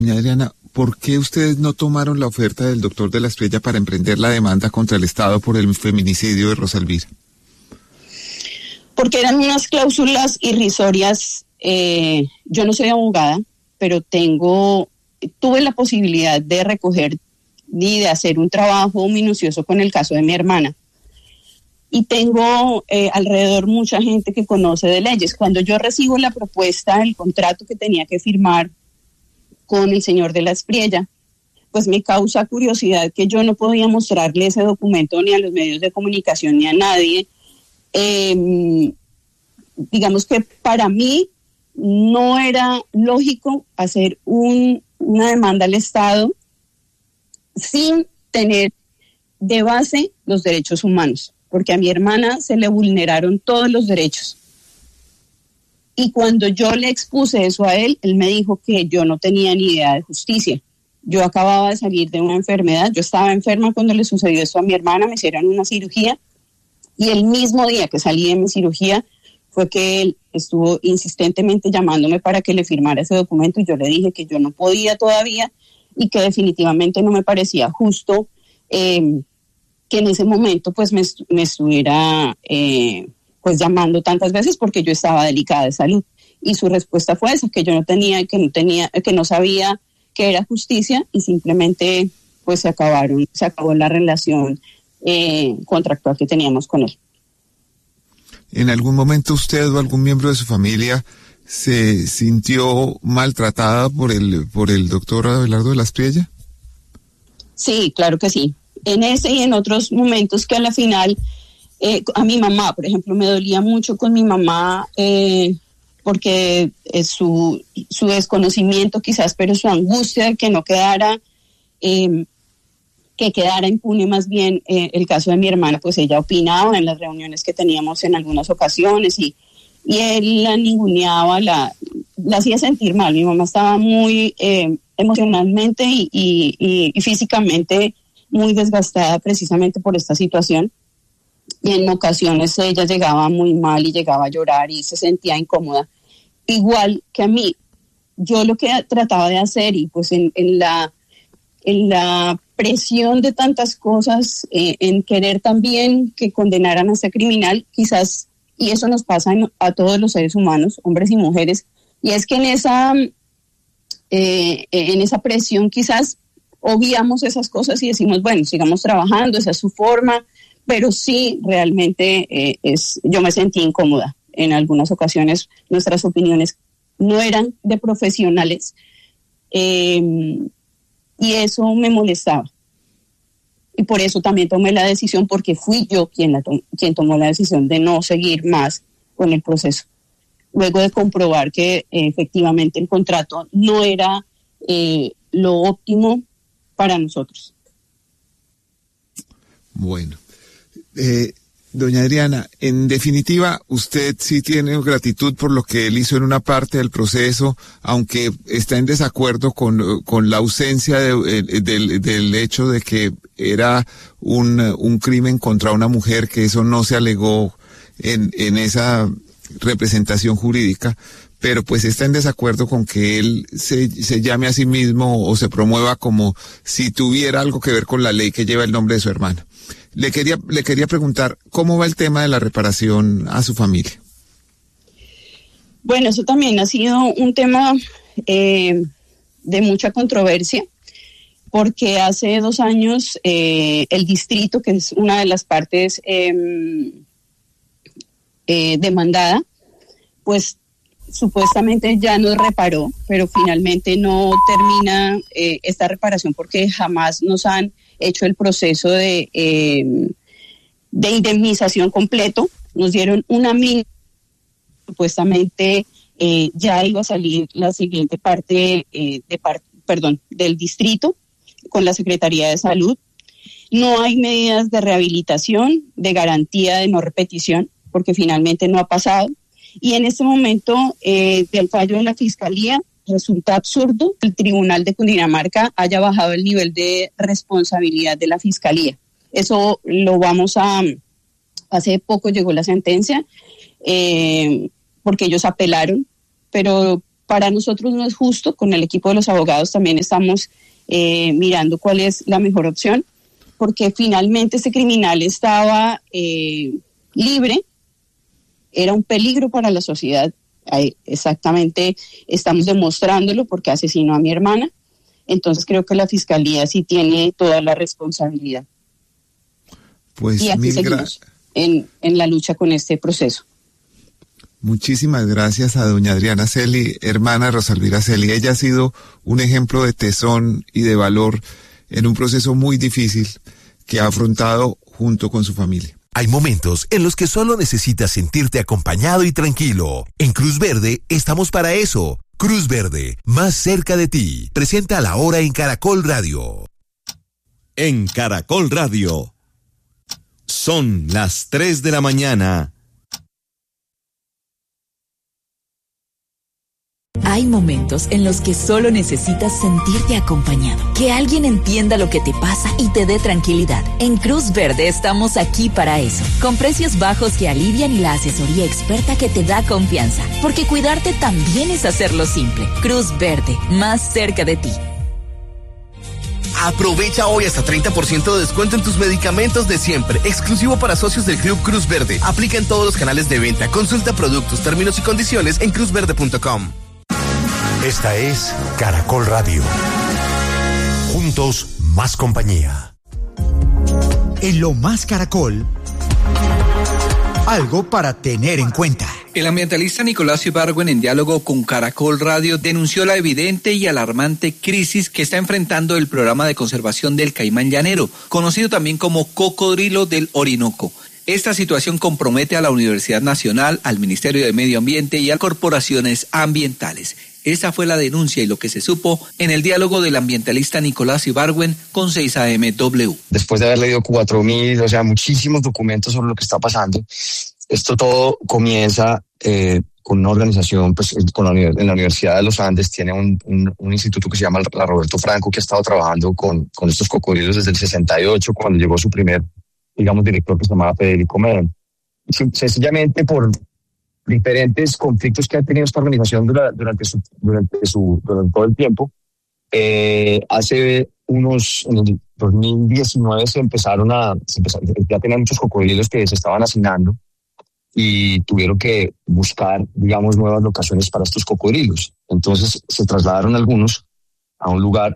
Doña Adriana, ¿por qué ustedes no tomaron la oferta del doctor de la Espriella para emprender la demanda contra el Estado por el feminicidio de Rosa Elvira? Porque eran unas cláusulas irrisorias. Yo no soy abogada, pero tuve la posibilidad de recoger y de hacer un trabajo minucioso con el caso de mi hermana. Y tengo alrededor mucha gente que conoce de leyes. Cuando yo recibo la propuesta, el contrato que tenía que firmar con el señor de la Espriella, pues me causa curiosidad que yo no podía mostrarle ese documento ni a los medios de comunicación ni a nadie. Digamos que para mí no era lógico hacer una demanda al Estado sin tener de base los derechos humanos, porque a mi hermana se le vulneraron todos los derechos. Y cuando yo le expuse eso a él, él me dijo que yo no tenía ni idea de justicia. Yo acababa de salir de una enfermedad, yo estaba enferma cuando le sucedió eso a mi hermana, me hicieron una cirugía, y el mismo día que salí de mi cirugía fue que él estuvo insistentemente llamándome para que le firmara ese documento, y yo le dije que yo no podía todavía y que definitivamente no me parecía justo que en ese momento pues me estuviera pues llamando tantas veces, porque yo estaba delicada de salud. Y su respuesta fue esa, que yo no tenía, que no sabía que era justicia, y simplemente pues se acabó la relación contractual que teníamos con él. ¿En algún momento usted o algún miembro de su familia se sintió maltratada por el doctor Abelardo de la Espriella? Sí, claro que sí. En ese y en otros momentos que a la final, a mi mamá, por ejemplo, me dolía mucho con mi mamá, porque su desconocimiento quizás, pero su angustia de que no quedara, que quedara impune más bien el caso de mi hermana, pues ella opinaba en las reuniones que teníamos en algunas ocasiones, y él la ninguneaba, la hacía sentir mal. Mi mamá estaba muy emocionalmente y físicamente muy desgastada precisamente por esta situación, y en ocasiones ella llegaba muy mal y llegaba a llorar y se sentía incómoda, igual que a mí. Yo lo que trataba de hacer, y pues en la presión de tantas cosas, en querer también que condenaran a este criminal, quizás, y eso nos pasa a todos los seres humanos, hombres y mujeres, y es que en esa presión quizás obviamos esas cosas y decimos, bueno, sigamos trabajando, esa es su forma, pero sí, realmente yo me sentí incómoda. En algunas ocasiones nuestras opiniones no eran de profesionales, y eso me molestaba. Y por eso también tomé la decisión, porque fui yo quien tomó la decisión de no seguir más con el proceso, luego de comprobar que efectivamente el contrato no era lo óptimo para nosotros. Bueno, doña Adriana, en definitiva, usted sí tiene gratitud por lo que él hizo en una parte del proceso, aunque está en desacuerdo con la ausencia del hecho de que era un crimen contra una mujer, que eso no se alegó en esa representación jurídica, pero pues está en desacuerdo con que él se llame a sí mismo o se promueva como si tuviera algo que ver con la ley que lleva el nombre de su hermana. Le quería preguntar, ¿cómo va el tema de la reparación a su familia? Bueno, eso también ha sido un tema de mucha controversia, porque hace 2 años el distrito, que es una de las partes demandada, pues supuestamente ya nos reparó, pero finalmente no termina esta reparación, porque jamás nos han hecho el proceso de indemnización completo. Nos dieron una mínima, supuestamente ya iba a salir la siguiente parte del distrito con la Secretaría de Salud. No hay medidas de rehabilitación, de garantía de no repetición, porque finalmente no ha pasado. Y en este momento del fallo de la Fiscalía, resulta absurdo que el Tribunal de Cundinamarca haya bajado el nivel de responsabilidad de la Fiscalía. Eso lo hace poco llegó la sentencia, porque ellos apelaron, pero para nosotros no es justo. Con el equipo de los abogados también estamos mirando cuál es la mejor opción, porque finalmente este criminal estaba libre, era un peligro para la sociedad. Exactamente, estamos demostrándolo porque asesinó a mi hermana. Entonces creo que la Fiscalía sí tiene toda la responsabilidad. Pues y aquí seguimos en la lucha con este proceso. Muchísimas gracias a doña Adriana Celi, hermana de Rosalvira Celi. Ella ha sido un ejemplo de tesón y de valor en un proceso muy difícil que ha afrontado junto con su familia. Hay momentos en los que solo necesitas sentirte acompañado y tranquilo. En Cruz Verde estamos para eso. Cruz Verde, más cerca de ti. Presenta La Hora en Caracol Radio. En Caracol Radio. Son las 3 de la mañana. Hay momentos en los que solo necesitas sentirte acompañado, que alguien entienda lo que te pasa y te dé tranquilidad. En Cruz Verde estamos aquí para eso, con precios bajos que alivian y la asesoría experta que te da confianza, porque cuidarte también es hacerlo simple. Cruz Verde, más cerca de ti. Aprovecha hoy hasta 30% de descuento en tus medicamentos de siempre, exclusivo para socios del Club Cruz Verde. Aplica en todos los canales de venta. Consulta productos, términos y condiciones en cruzverde.com. Esta es Caracol Radio. Juntos, más compañía. En Lo Más Caracol, algo para tener en cuenta. El ambientalista Nicolás Ibargüen, en diálogo con Caracol Radio, denunció la evidente y alarmante crisis que está enfrentando el programa de conservación del caimán llanero, conocido también como cocodrilo del Orinoco. Esta situación compromete a la Universidad Nacional, al Ministerio de Medio Ambiente y a corporaciones ambientales. Esa fue la denuncia y lo que se supo en el diálogo del ambientalista Nicolás Ibargüen con 6AMW. Después de haber leído 4.000, muchísimos documentos sobre lo que está pasando, esto todo comienza con una organización, pues en la Universidad de los Andes tiene un instituto que se llama la Roberto Franco, que ha estado trabajando con estos cocodrilos desde el 68, cuando llegó su primer, director, que se llamaba Federico Medem. Sencillamente por diferentes conflictos que ha tenido esta organización durante todo el tiempo. En el 2019 ya tenían muchos cocodrilos que se estaban hacinando y tuvieron que buscar, nuevas locaciones para estos cocodrilos. Entonces se trasladaron algunos a un lugar,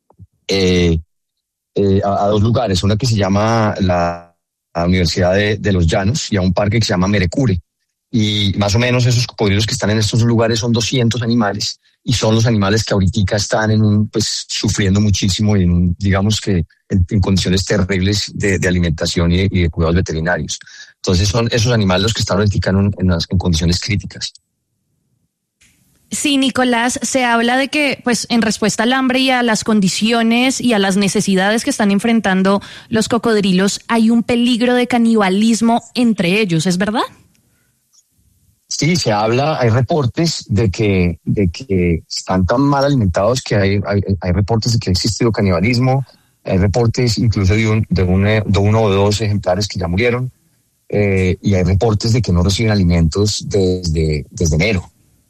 a dos lugares, una que se llama la Universidad de los Llanos y a un parque que se llama Merecure. Y más o menos esos cocodrilos que están en estos lugares son 200 animales y son los animales que ahorita están sufriendo muchísimo y en condiciones terribles de alimentación y de cuidados veterinarios. Entonces son esos animales los que están ahorita en condiciones críticas. Sí, Nicolás, se habla de que, en respuesta al hambre y a las condiciones y a las necesidades que están enfrentando los cocodrilos, hay un peligro de canibalismo entre ellos, ¿es verdad? Sí, se habla, hay reportes de que están tan mal alimentados que hay reportes de que ha existido canibalismo, hay reportes incluso de uno o dos ejemplares que ya murieron, y hay reportes de que no reciben alimentos desde enero.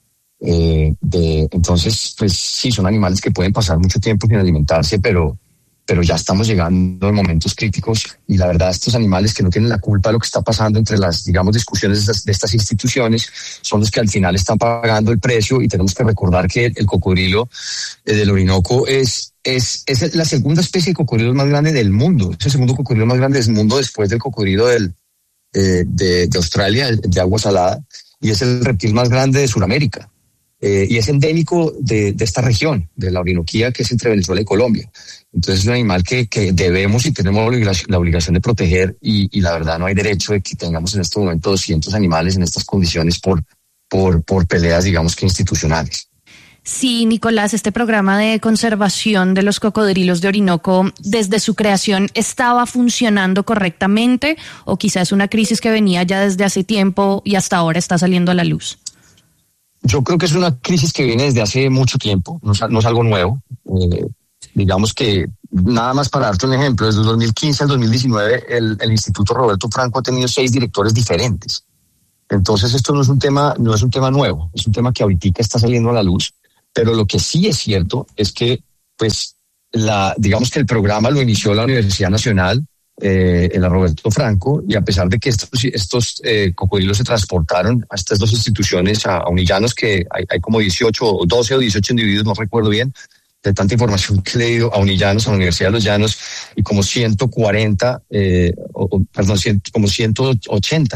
Entonces, sí, son animales que pueden pasar mucho tiempo sin alimentarse, pero ya estamos llegando en momentos críticos y la verdad estos animales que no tienen la culpa de lo que está pasando entre las, discusiones de estas instituciones son los que al final están pagando el precio y tenemos que recordar que el cocodrilo del Orinoco es la segunda especie de cocodrilo más grande del mundo, es el segundo cocodrilo más grande del mundo después del cocodrilo de Australia, de agua salada, y es el reptil más grande de Sudamérica. Y es endémico de esta región, de la Orinoquía, que es entre Venezuela y Colombia. Entonces es un animal que debemos y tenemos la obligación de proteger y la verdad no hay derecho de que tengamos en este momento 200 animales en estas condiciones por peleas, que institucionales. Sí, Nicolás, este programa de conservación de los cocodrilos de Orinoco, desde su creación, ¿estaba funcionando correctamente o quizás es una crisis que venía ya desde hace tiempo y hasta ahora está saliendo a la luz? Yo creo que es una crisis que viene desde hace mucho tiempo, no es algo nuevo. Que nada más para darte un ejemplo, desde el 2015 al 2019 el Instituto Roberto Franco ha tenido 6 directores diferentes. Entonces esto no es un tema nuevo, es un tema que ahorita está saliendo a la luz Pero lo que sí es cierto es que, pues, digamos que el programa lo inició la Universidad Nacional, en la Roberto Franco, y a pesar de que estos cocodrilos se transportaron a estas dos instituciones, a Unillanos, que hay como 12 o 18 individuos, no recuerdo bien, de tanta información que he leído, a Unillanos, a la Universidad de los Llanos, y como 140, como 180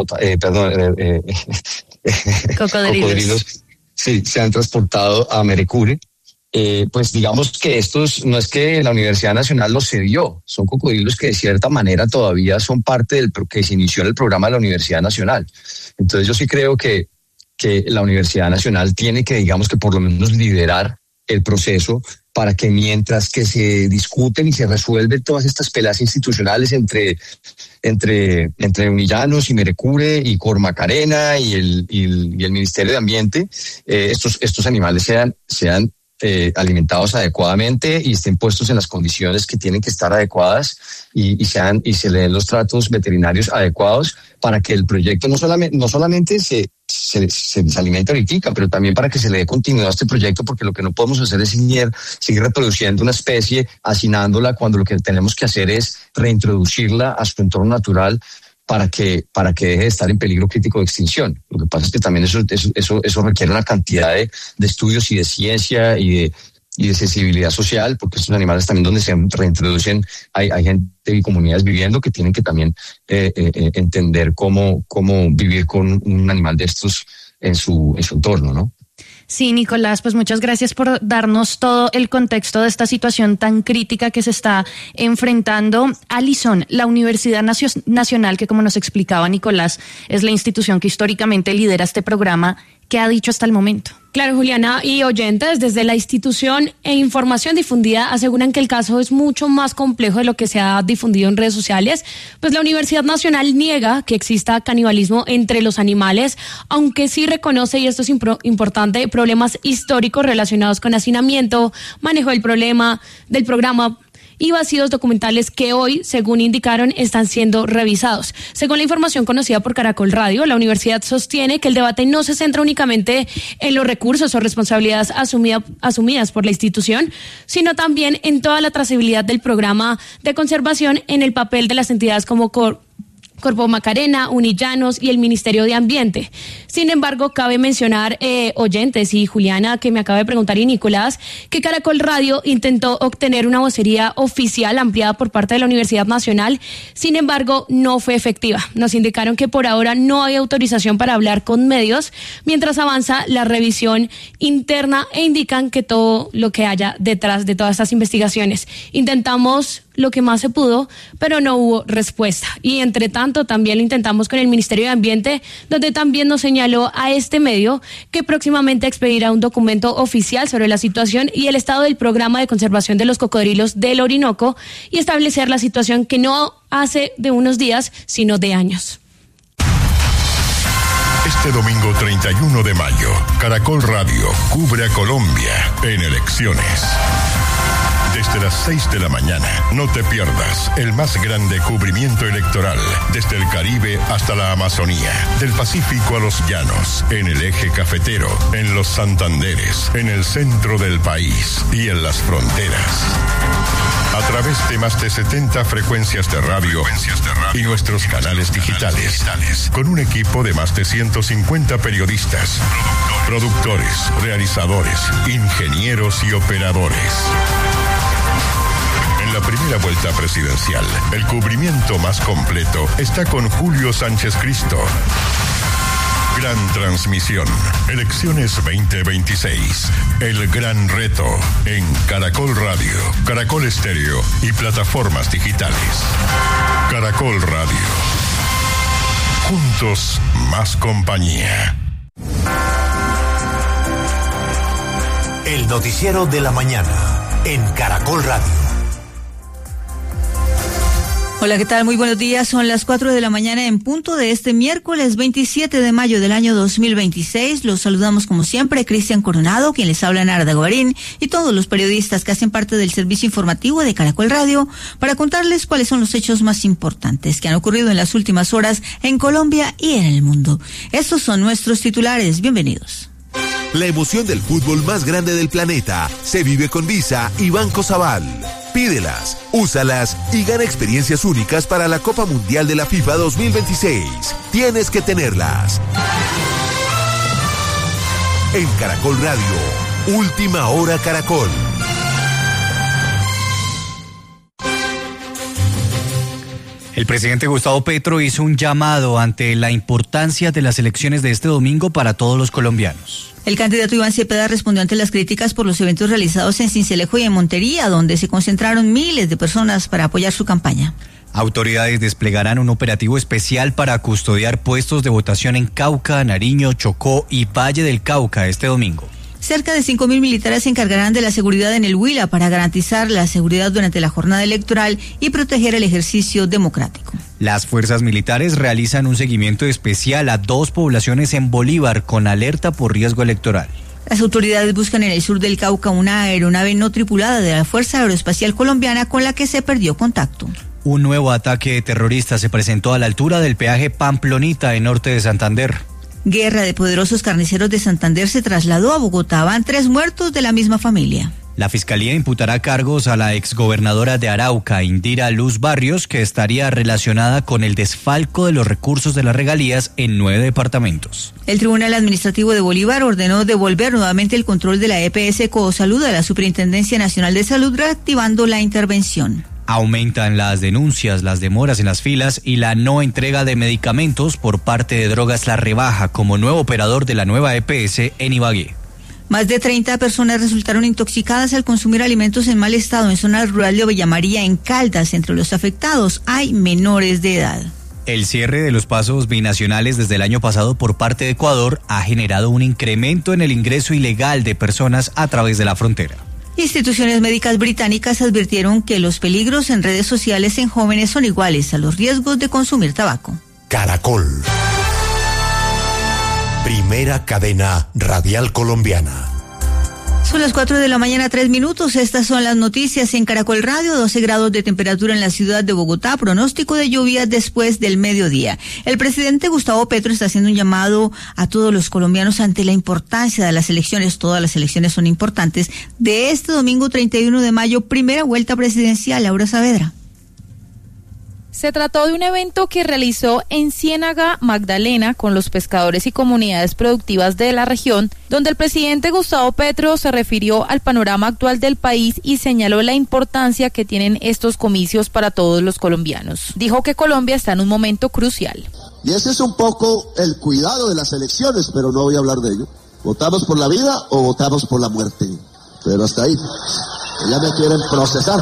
cocodrilos, sí, se han transportado a Merecure. Pues digamos que estos no es que la Universidad Nacional los cedió, son cocodrilos que de cierta manera todavía son parte del que se inició en el programa de la Universidad Nacional. Entonces yo sí creo que la Universidad Nacional tiene que, digamos que por lo menos liderar el proceso para que mientras que se discuten y se resuelven todas estas peleas institucionales entre Unillanos y Merecure y Cormacarena y el Ministerio de Ambiente, estos animales sean alimentados adecuadamente y estén puestos en las condiciones que tienen que estar adecuadas y se le den los tratos veterinarios adecuados para que el proyecto no solamente se alimente ahorita, pero también para que se le dé continuidad a este proyecto, porque lo que no podemos hacer es seguir reproduciendo una especie, hacinándola, cuando lo que tenemos que hacer es reintroducirla a su entorno natural para que deje de estar en peligro crítico de extinción. Lo que pasa es que también eso requiere una cantidad de estudios y de ciencia y de sensibilidad social, porque estos animales también donde se reintroducen hay gente y comunidades viviendo que tienen que también entender cómo vivir con un animal de estos en su entorno, ¿no? Sí, Nicolás, pues muchas gracias por darnos todo el contexto de esta situación tan crítica que se está enfrentando. Alison, la Universidad Nacional, que como nos explicaba Nicolás, es la institución que históricamente lidera este programa, ¿qué ha dicho hasta el momento? Claro, Juliana, y oyentes, desde la institución e información difundida aseguran que el caso es mucho más complejo de lo que se ha difundido en redes sociales, pues la Universidad Nacional niega que exista canibalismo entre los animales, aunque sí reconoce, y esto es importante, problemas históricos relacionados con hacinamiento, manejo del programa y vacíos documentales que hoy, según indicaron, están siendo revisados. Según la información conocida por Caracol Radio, la universidad sostiene que el debate no se centra únicamente en los recursos o responsabilidades asumidas por la institución, sino también en toda la trazabilidad del programa de conservación, en el papel de las entidades como Cormacarena, Unillanos y el Ministerio de Ambiente. Sin embargo, cabe mencionar, oyentes y Juliana, que me acaba de preguntar, y Nicolás, que Caracol Radio intentó obtener una vocería oficial ampliada por parte de la Universidad Nacional. Sin embargo, no fue efectiva. Nos indicaron que por ahora no hay autorización para hablar con medios mientras avanza la revisión interna, e indican que todo lo que haya detrás de todas estas investigaciones. Intentamos lo que más se pudo, pero no hubo respuesta. Y entre tanto, también lo intentamos con el Ministerio de Ambiente, donde también nos señaló a este medio que próximamente expedirá un documento oficial sobre la situación y el estado del programa de conservación de los cocodrilos del Orinoco, y establecer la situación que no hace de unos días, sino de años. Este domingo 31 de mayo, Caracol Radio cubre a Colombia en elecciones. Desde las 6 de la mañana, no te pierdas el más grande cubrimiento electoral, desde el Caribe hasta la Amazonía, del Pacífico a los Llanos, en el eje cafetero, en los Santanderes, en el centro del país y en las fronteras. A través de más de 70 frecuencias de radio y nuestros canales digitales, con un equipo de más de 150 periodistas, productores, realizadores, ingenieros y operadores. En la primera vuelta presidencial, el cubrimiento más completo está con Julio Sánchez Cristo. Gran transmisión, elecciones 2026, el gran reto, en Caracol Radio, Caracol Estéreo y plataformas digitales. Caracol Radio. Juntos, más compañía. El noticiero de la mañana, en Caracol Radio. Hola, ¿qué tal? Muy buenos días. Son las 4 de la mañana en punto de este miércoles 27 de mayo del año 2026. Los saludamos como siempre, Cristian Coronado, quien les habla, Narda Guarín, y todos los periodistas que hacen parte del servicio informativo de Caracol Radio, para contarles cuáles son los hechos más importantes que han ocurrido en las últimas horas en Colombia y en el mundo. Estos son nuestros titulares. Bienvenidos. La emoción del fútbol más grande del planeta se vive con Visa y Banco Sabal. Pídelas, úsalas y gana experiencias únicas para la Copa Mundial de la FIFA 2026. Tienes que tenerlas. En Caracol Radio, Última Hora Caracol. El presidente Gustavo Petro hizo un llamado ante la importancia de las elecciones de este domingo para todos los colombianos. El candidato Iván Cepeda respondió ante las críticas por los eventos realizados en Sincelejo y en Montería, donde se concentraron miles de personas para apoyar su campaña. Autoridades desplegarán un operativo especial para custodiar puestos de votación en Cauca, Nariño, Chocó y Valle del Cauca este domingo. Cerca de 5.000 militares se encargarán de la seguridad en el Huila para garantizar la seguridad durante la jornada electoral y proteger el ejercicio democrático. Las fuerzas militares realizan un seguimiento especial a 2 poblaciones en Bolívar con alerta por riesgo electoral. Las autoridades buscan en el sur del Cauca una aeronave no tripulada de la Fuerza Aeroespacial Colombiana con la que se perdió contacto. Un nuevo ataque terrorista se presentó a la altura del peaje Pamplonita en norte de Santander. Guerra de poderosos carniceros de Santander se trasladó a Bogotá. Van 3 muertos de la misma familia. La Fiscalía imputará cargos a la exgobernadora de Arauca, Indira Luz Barrios, que estaría relacionada con el desfalco de los recursos de las regalías en 9 departamentos. El Tribunal Administrativo de Bolívar ordenó devolver nuevamente el control de la EPS Cosalud a la Superintendencia Nacional de Salud, reactivando la intervención. Aumentan las denuncias, las demoras en las filas y la no entrega de medicamentos por parte de Drogas La Rebaja como nuevo operador de la nueva EPS en Ibagué. Más de 30 personas resultaron intoxicadas al consumir alimentos en mal estado en zona rural de Villa María, en Caldas. Entre los afectados hay menores de edad. El cierre de los pasos binacionales desde el año pasado por parte de Ecuador ha generado un incremento en el ingreso ilegal de personas a través de la frontera. Instituciones médicas británicas advirtieron que los peligros en redes sociales en jóvenes son iguales a los riesgos de consumir tabaco. Caracol. Primera cadena radial colombiana. Son las 4 de la mañana, 3 minutos. Estas son las noticias en Caracol Radio. 12 grados de temperatura en la ciudad de Bogotá. Pronóstico de lluvia después del mediodía. El presidente Gustavo Petro está haciendo un llamado a todos los colombianos ante la importancia de las elecciones. Todas las elecciones son importantes. De este domingo 31 de mayo, primera vuelta presidencial. Laura Saavedra. Se trató de un evento que realizó en Ciénaga Magdalena con los pescadores y comunidades productivas de la región, donde el presidente Gustavo Petro se refirió al panorama actual del país y señaló la importancia que tienen estos comicios para todos los colombianos. Dijo que Colombia está en un momento crucial. Y ese es un poco el cuidado de las elecciones, pero no voy a hablar de ello. ¿Votamos por la vida o votamos por la muerte? Pero hasta ahí. Ya me quieren procesar.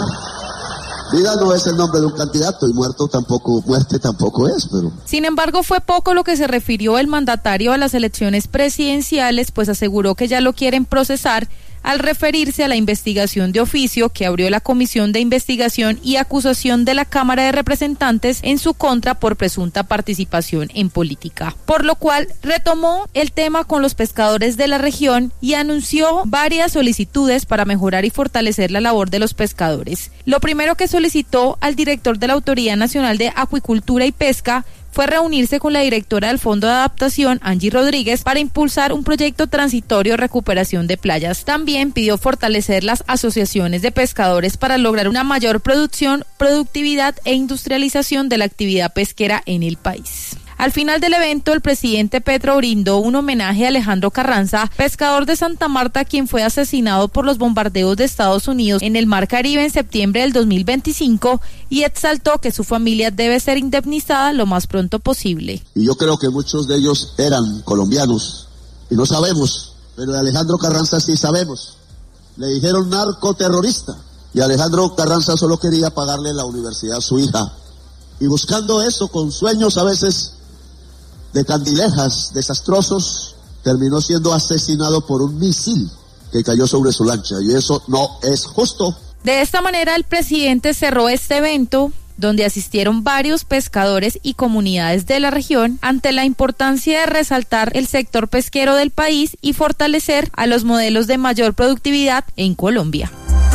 Vida no es el nombre de un candidato y muerte tampoco es, pero... Sin embargo, fue poco lo que se refirió el mandatario a las elecciones presidenciales, pues aseguró que ya lo quieren procesar al referirse a la investigación de oficio que abrió la Comisión de Investigación y Acusación de la Cámara de Representantes en su contra por presunta participación en política. Por lo cual retomó el tema con los pescadores de la región y anunció varias solicitudes para mejorar y fortalecer la labor de los pescadores. Lo primero que solicitó al director de la Autoridad Nacional de Acuicultura y Pesca fue reunirse con la directora del Fondo de Adaptación, Angie Rodríguez, para impulsar un proyecto transitorio de recuperación de playas. También pidió fortalecer las asociaciones de pescadores para lograr una mayor producción, productividad e industrialización de la actividad pesquera en el país. Al final del evento, el presidente Petro brindó un homenaje a Alejandro Carranza, pescador de Santa Marta, quien fue asesinado por los bombardeos de Estados Unidos en el Mar Caribe en septiembre del 2025 y exaltó que su familia debe ser indemnizada lo más pronto posible. Y yo creo que muchos de ellos eran colombianos y no sabemos, pero de Alejandro Carranza sí sabemos. Le dijeron narcoterrorista y Alejandro Carranza solo quería pagarle la universidad a su hija. Y buscando eso, con sueños a veces de candilejas desastrosos, terminó siendo asesinado por un misil que cayó sobre su lancha, y eso no es justo. De esta manera, el presidente cerró este evento, donde asistieron varios pescadores y comunidades de la región, ante la importancia de resaltar el sector pesquero del país y fortalecer a los modelos de mayor productividad en Colombia.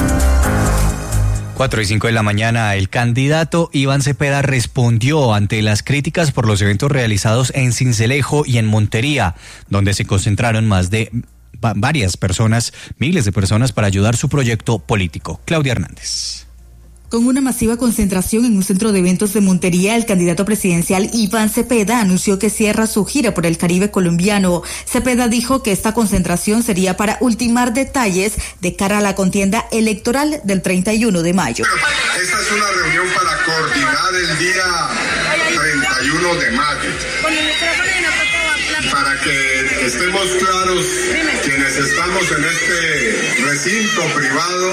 4:05 de la mañana, el candidato Iván Cepeda respondió ante las críticas por los eventos realizados en Sincelejo y en Montería, donde se concentraron más de varias personas, miles de personas, para ayudar su proyecto político. Claudia Hernández. Con una masiva concentración en un centro de eventos de Montería, el candidato presidencial Iván Cepeda anunció que cierra su gira por el Caribe colombiano. Cepeda dijo que esta concentración sería para ultimar detalles de cara a la contienda electoral del 31 de mayo. Esta es una reunión para coordinar el día 31 de mayo. Para que estemos claros, quienes estamos en este recinto privado,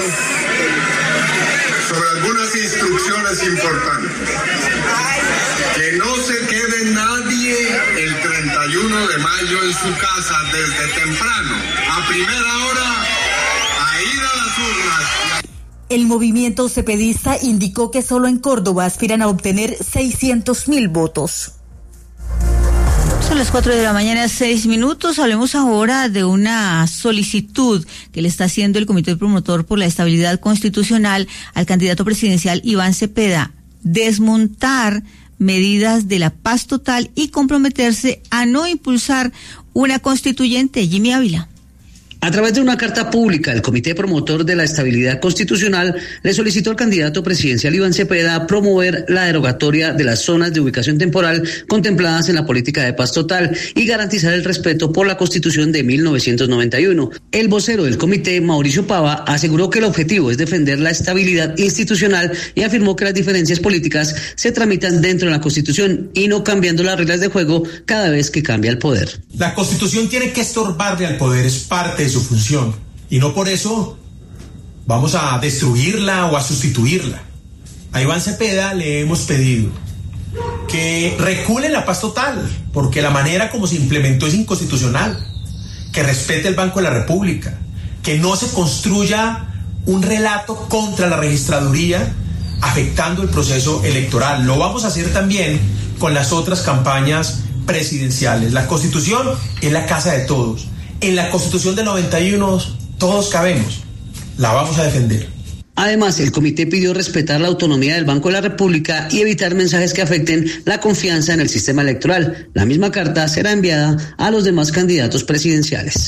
sobre algunas instrucciones importantes. Que no se quede nadie el 31 de mayo en su casa desde temprano, a primera hora, a ir a las urnas. El movimiento cepedista indicó que solo en Córdoba aspiran a obtener 600.000 votos. Son las 4 de la mañana, 6 minutos. Hablemos ahora de una solicitud que le está haciendo el Comité Promotor por la Estabilidad Constitucional al candidato presidencial Iván Cepeda: desmontar medidas de la paz total y comprometerse a no impulsar una constituyente. Jimmy Ávila. A través de una carta pública, el Comité Promotor de la Estabilidad Constitucional le solicitó al candidato presidencial Iván Cepeda promover la derogatoria de las zonas de ubicación temporal contempladas en la política de paz total y garantizar el respeto por la Constitución de 1991. El vocero del comité, Mauricio Pava, aseguró que el objetivo es defender la estabilidad institucional y afirmó que las diferencias políticas se tramitan dentro de la Constitución y no cambiando las reglas de juego cada vez que cambia el poder. La Constitución tiene que estorbarle al poder, es parte de su función, y no por eso vamos a destruirla o a sustituirla. A Iván Cepeda le hemos pedido que recule la paz total, porque la manera como se implementó es inconstitucional, que respete el Banco de la República, que no se construya un relato contra la registraduría afectando el proceso electoral. Lo vamos a hacer también con las otras campañas presidenciales. La Constitución es la casa de todos. En la Constitución del 91 todos cabemos. La vamos a defender. Además, el comité pidió respetar la autonomía del Banco de la República y evitar mensajes que afecten la confianza en el sistema electoral. La misma carta será enviada a los demás candidatos presidenciales.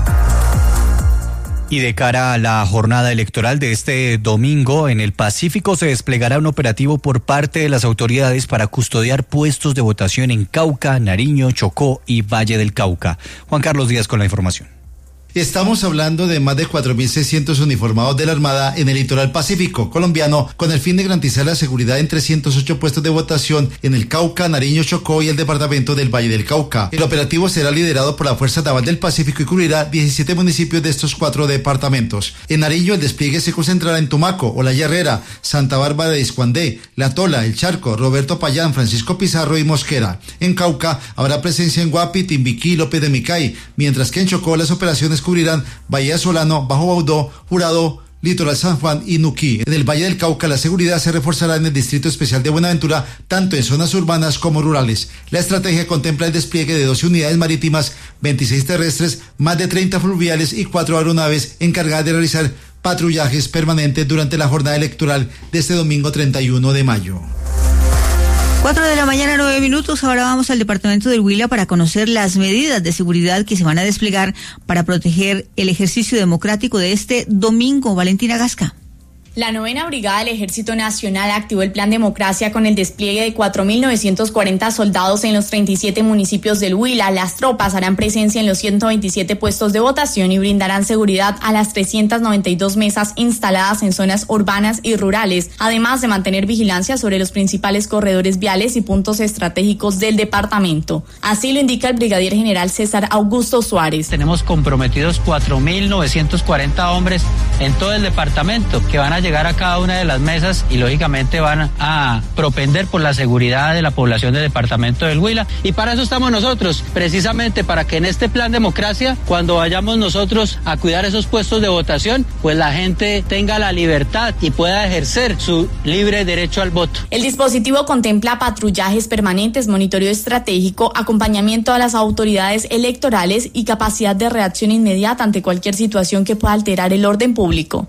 Y de cara a la jornada electoral de este domingo, en el Pacífico se desplegará un operativo por parte de las autoridades para custodiar puestos de votación en Cauca, Nariño, Chocó y Valle del Cauca. Juan Carlos Díaz con la información. Estamos hablando de más de 4.600 uniformados de la Armada en el litoral pacífico colombiano, con el fin de garantizar la seguridad en 308 puestos de votación en el Cauca, Nariño, Chocó y el departamento del Valle del Cauca. El operativo será liderado por la Fuerza Naval del Pacífico y cubrirá 17 municipios de estos 4 departamentos. En Nariño, el despliegue se concentrará en Tumaco, Olaya Herrera, Santa Bárbara de Iscuandé, La Tola, El Charco, Roberto Payán, Francisco Pizarro y Mosquera. En Cauca habrá presencia en Guapi, Timbiquí, López de Micay, mientras que en Chocó las operaciones cubrirán Bahía Solano, Bajo Baudó, Jurado, Litoral San Juan y Nuquí. En el Valle del Cauca la seguridad se reforzará en el Distrito Especial de Buenaventura, tanto en zonas urbanas como rurales. La estrategia contempla el despliegue de 12 unidades marítimas, 26 terrestres, más de 30 fluviales y 4 aeronaves encargadas de realizar patrullajes permanentes durante la jornada electoral de este domingo 31 de mayo. 4 de la mañana, 9 minutos. Ahora vamos al departamento del Huila para conocer las medidas de seguridad que se van a desplegar para proteger el ejercicio democrático de este domingo. Valentina Gasca. La 9ª Brigada del Ejército Nacional activó el Plan Democracia con el despliegue de 4.940 soldados en los 37 municipios del Huila. Las tropas harán presencia en los 127 puestos de votación y brindarán seguridad a las 392 mesas instaladas en zonas urbanas y rurales, además de mantener vigilancia sobre los principales corredores viales y puntos estratégicos del departamento. Así lo indica el brigadier general César Augusto Suárez. Tenemos comprometidos 4.940 hombres en todo el departamento que van a llegar a cada una de las mesas y lógicamente van a propender por la seguridad de la población del departamento del Huila, y para eso estamos nosotros, precisamente para que en este Plan Democracia, cuando vayamos nosotros a cuidar esos puestos de votación, pues la gente tenga la libertad y pueda ejercer su libre derecho al voto. El dispositivo contempla patrullajes permanentes, monitoreo estratégico, acompañamiento a las autoridades electorales y capacidad de reacción inmediata ante cualquier situación que pueda alterar el orden público.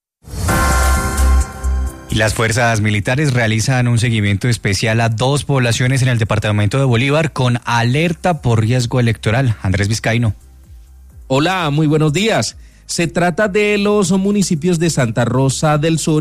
Y las fuerzas militares realizan un seguimiento especial a 2 poblaciones en el departamento de Bolívar con alerta por riesgo electoral. Andrés Vizcaíno. Hola, muy buenos días. Se trata de los municipios de Santa Rosa del Sur